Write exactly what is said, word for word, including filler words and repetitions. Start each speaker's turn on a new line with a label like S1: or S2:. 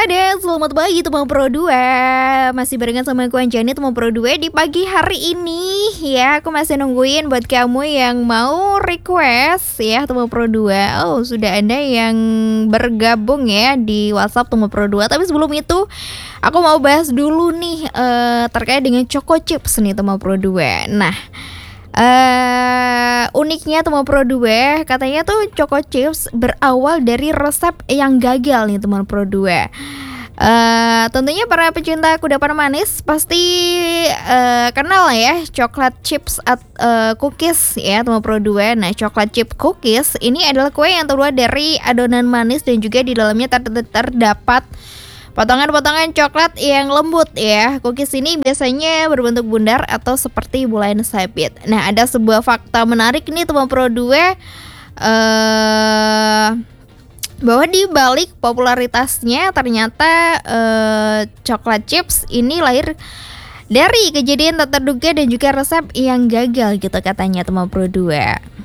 S1: Ada, selamat pagi teman Pro dua. Masih barengan sama aku Anjani teman Pro dua di pagi hari ini. Ya, aku masih nungguin buat kamu yang mau request ya teman Pro dua. Oh, sudah ada yang bergabung ya di WhatsApp teman Pro dua. Tapi sebelum itu, aku mau bahas dulu nih eh, terkait dengan Choco Chips nih teman Pro dua. Nah, Uh, uniknya teman Pro dua, katanya tuh Choco Chips berawal dari resep yang gagal nih teman Pro dua. Uh, tentunya para pecinta kudapan manis pasti uh, kenal lah ya coklat chips at, uh, cookies ya teman Pro dua. Nah, coklat chip cookies ini adalah kue yang terbuat dari adonan manis dan juga di dalamnya ter- terdapat potongan-potongan coklat yang lembut ya. Cookies ini biasanya berbentuk bundar atau seperti bulan sabit. Nah, ada sebuah fakta menarik nih teman Pro dua, uh, bahwa di balik popularitasnya ternyata uh, coklat chips ini lahir dari kejadian tak terduga dan juga resep yang gagal gitu katanya teman Pro dua.